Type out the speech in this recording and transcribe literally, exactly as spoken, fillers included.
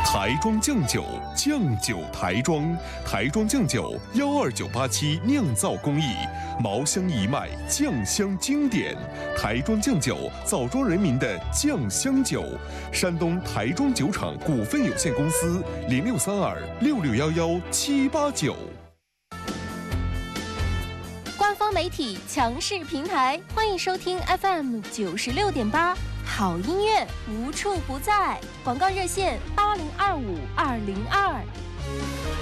台庄酱酒，酱酒台庄，台庄酱酒幺二九八七酿造工艺，茅香一脉，酱香经典。台庄酱酒，枣庄人民的酱香酒。山东台庄酒厂股份有限公司零六三二六六幺幺七八九。 官方媒体强势平台，欢迎收听 F M 九十六点八，好音乐无处不在。广告热线八零二五二零二。